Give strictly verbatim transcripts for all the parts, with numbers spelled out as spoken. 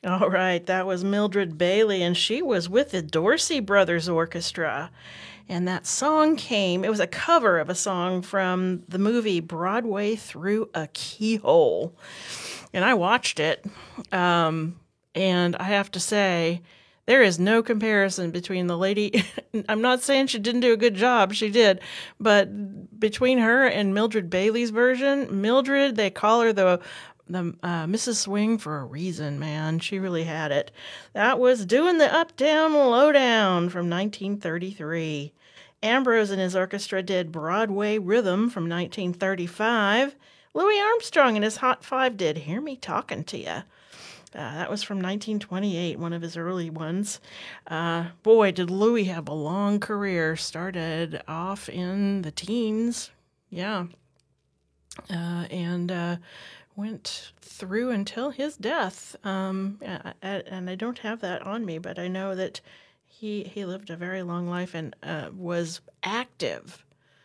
All right, that was Mildred Bailey, and she was with the Dorsey Brothers Orchestra. And that song came, it was a cover of a song from the movie Broadway Through a Keyhole. And I watched it, um, and I have to say, there is no comparison between the lady. I'm not saying she didn't do a good job, she did, but between her and Mildred Bailey's version, Mildred, they call her the the uh, Missus Swing for a reason, man. She really had it. That was Doing the Up Down Lowdown from nineteen thirty-three. Ambrose and his orchestra did Broadway Rhythm from nineteen thirty-five. Louis Armstrong and his Hot Five did Hear Me Talking to Ya. Uh, that was from nineteen twenty-eight, one of his early ones. Uh, boy, did Louis have a long career. Started off in the teens, yeah, uh, and uh, went through until his death. Um, and I don't have that on me, but I know that he he lived a very long life and uh, was active.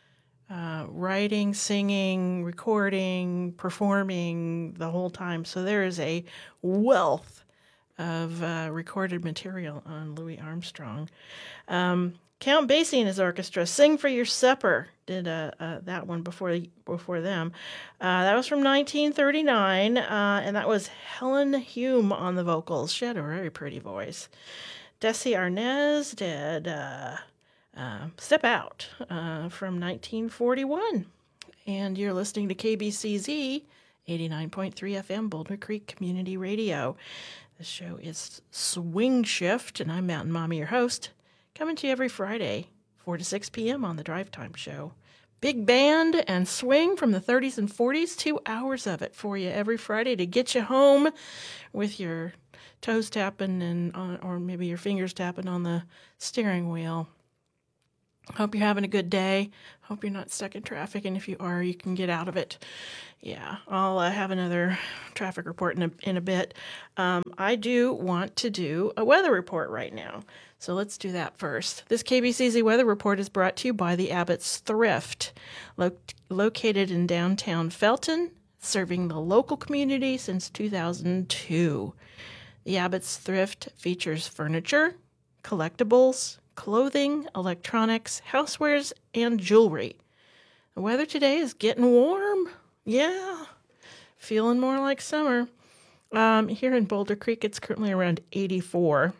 Uh, writing, singing, recording, performing the whole time. So there is a wealth of uh, recorded material on Louis Armstrong. Um, Count Basie and his orchestra, Sing for Your Supper, did uh, uh, that one before before them. Uh, that was from nineteen thirty-nine, uh, and that was Helen Hume on the vocals. She had a very pretty voice. Desi Arnaz did... Uh, Uh, Step Out uh, from nineteen forty-one. And you're listening to K B C Z eighty-nine point three F M, Boulder Creek Community Radio. The show is Swing Shift, and I'm Mountain Mommy, your host, coming to you every Friday, four to six p.m. on the Drive Time Show. Big band and swing from the thirties and forties, two hours of it for you every Friday to get you home with your toes tapping and on, or maybe your fingers tapping on the steering wheel. Hope you're having a good day. Hope you're not stuck in traffic, and if you are, you can get out of it. Yeah, I'll uh, have another traffic report in a, in a bit. Um, I do want to do a weather report right now, so let's do that first. This K B C Z weather report is brought to you by the Abbott's Thrift, lo- located in downtown Felton, serving the local community since two thousand two. The Abbott's Thrift features furniture, collectibles, clothing, electronics, housewares, and jewelry. The weather today is getting warm. Yeah, feeling more like summer. Um, here in Boulder Creek, it's currently around eighty-four.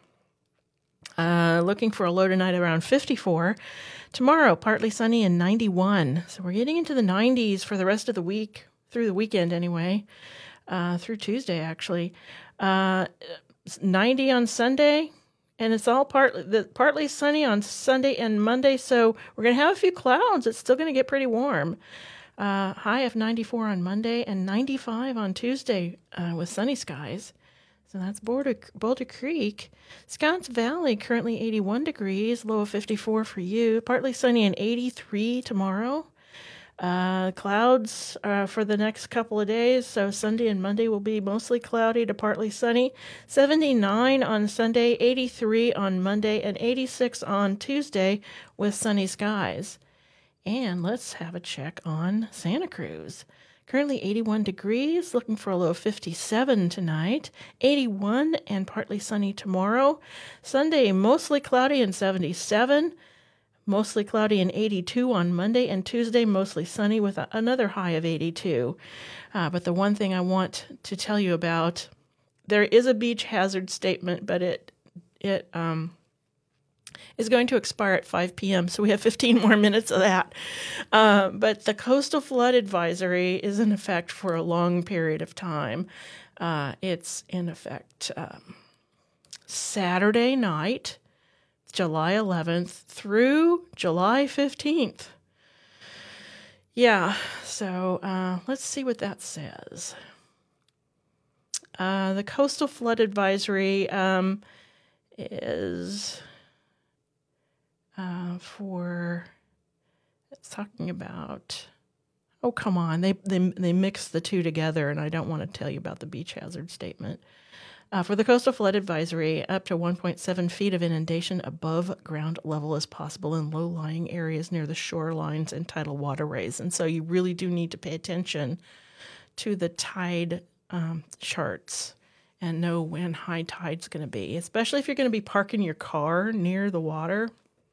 Uh, looking for a low tonight around fifty-four. Tomorrow, partly sunny and ninety-one. So we're getting into the nineties for the rest of the week, through the weekend anyway, uh, through Tuesday actually. Uh, ninety on Sunday. And it's all partly the, partly sunny on Sunday and Monday, so we're going to have a few clouds. It's still going to get pretty warm. Uh, high of ninety-four on Monday and ninety-five on Tuesday uh, with sunny skies. So that's Boulder, Boulder Creek. Scotts Valley, currently eighty-one degrees, low of fifty-four for you. Partly sunny and eighty-three tomorrow. Uh, clouds uh, for the next couple of days, so Sunday and Monday will be mostly cloudy to partly sunny. seventy-nine on Sunday, eighty-three on Monday, and eighty-six on Tuesday with sunny skies. And let's have a check on Santa Cruz. Currently eighty-one degrees, looking for a low of fifty-seven tonight. eighty-one and partly sunny tomorrow. Sunday, mostly cloudy and seventy-seven. Mostly cloudy and eighty-two on Monday, and Tuesday mostly sunny with a, another high of eighty-two. Uh, but the one thing I want to tell you about, there is a beach hazard statement, but it it um, is going to expire at five p.m., so we have fifteen more minutes of that. Uh, but the coastal flood advisory is in effect for a long period of time. Uh, it's in effect um, Saturday night, July eleventh through July fifteenth. Yeah, so uh, let's see what that says. Uh, the coastal flood advisory um, is uh, for, it's talking about, oh, come on, they, they, they mix the two together, and I don't want to tell you about the beach hazard statement. Uh, for the coastal flood advisory, up to one point seven feet of inundation above ground level is possible in low-lying areas near the shorelines and tidal waterways. And so you really do need to pay attention to the tide um, charts and know when high tide's going to be, especially if you're going to be parking your car near the water.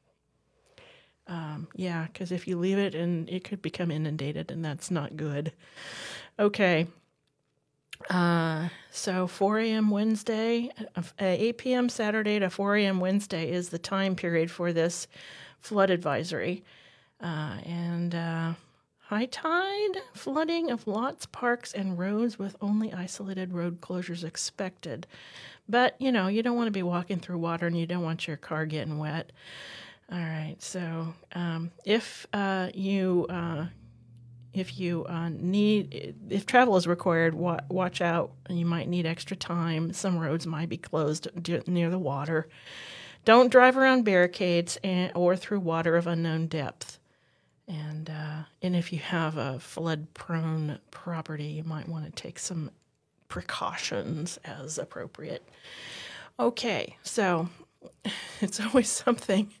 Um, yeah, because if you leave it, and it could become inundated, and that's not good. Okay. Uh, so four a.m. Wednesday, uh, eight p.m. Saturday to four a.m. Wednesday is the time period for this flood advisory. Uh, and uh, high tide, flooding of lots, parks, and roads with only isolated road closures expected. But, you know, you don't want to be walking through water, and you don't want your car getting wet. All right, so um, if uh, you uh, if you uh, need if travel is required, wa- watch out. You might need extra time. Some roads might be closed d- near the water. Don't drive around barricades and, or through water of unknown depth. And uh, and if you have a flood-prone property, you might want to take some precautions as appropriate. Okay, so it's always something.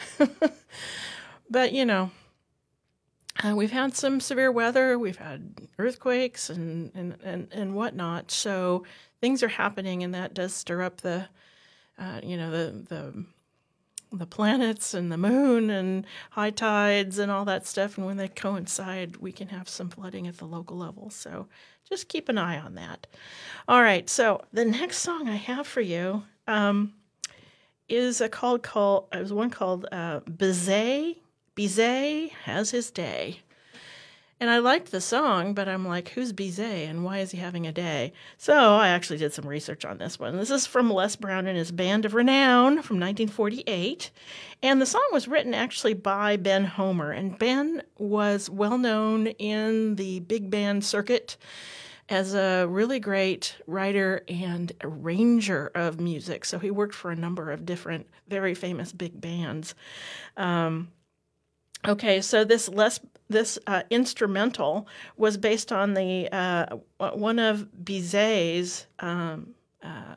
But, you know, uh, we've had some severe weather. We've had earthquakes and, and, and, and whatnot. So things are happening, and that does stir up the, uh, you know, the the the planets and the moon and high tides and all that stuff. And when they coincide, we can have some flooding at the local level. So just keep an eye on that. All right. So the next song I have for you um, is a called called. It was one called uh, Bizet. Bizet Has His Day. And I liked the song, but I'm like, who's Bizet and why is he having a day? So I actually did some research on this one. This is from Les Brown and his Band of Renown from nineteen forty-eight. And the song was written actually by Ben Homer. And Ben was well known in the big band circuit as a really great writer and arranger of music. So he worked for a number of different, very famous big bands. Um, Okay, so this Les, this uh, instrumental was based on the uh, one of Bizet's um, uh,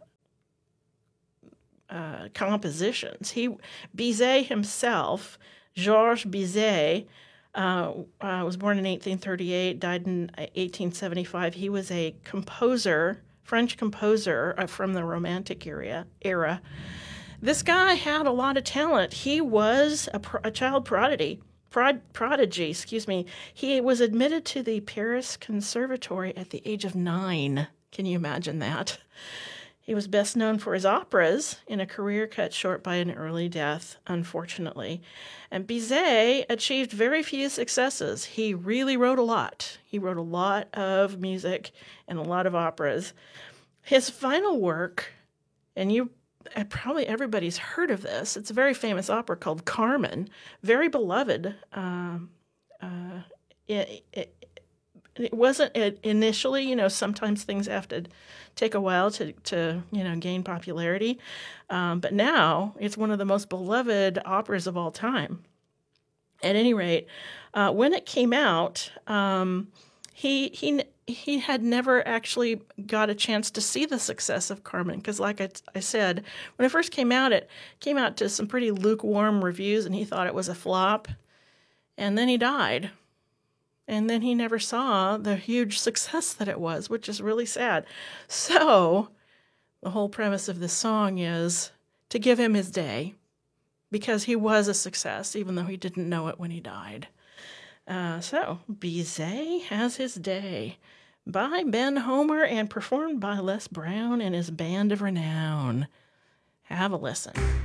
uh, compositions. He Bizet himself, Georges Bizet, uh, uh, was born in eighteen thirty-eight, died in eighteen seventy-five. He was a composer, French composer uh, from the Romantic era. Era. This guy had a lot of talent. He was a, pro- a child prodigy. Prod, prodigy, excuse me. He was admitted to the Paris Conservatory at the age of nine. Can you imagine that? He was best known for his operas in a career cut short by an early death, unfortunately. And Bizet achieved very few successes. He really wrote a lot. He wrote a lot of music and a lot of operas. His final work, and you probably everybody's heard of this. It's a very famous opera called Carmen, very beloved. Um, uh, it, it, it wasn't it initially, you know, sometimes things have to take a while to, to you know, gain popularity. Um, but now it's one of the most beloved operas of all time. At any rate, uh, when it came out, um, he he he had never actually got a chance to see the success of Carmen because, like I, I said, when it first came out, it came out to some pretty lukewarm reviews, and he thought it was a flop. And then he died, and then he never saw the huge success that it was, which is really sad. So the whole premise of this song is to give him his day because he was a success, even though he didn't know it when he died. Uh, so, Bizet Has His Day by Ben Homer and performed by Les Brown and his Band of Renown. Have a listen.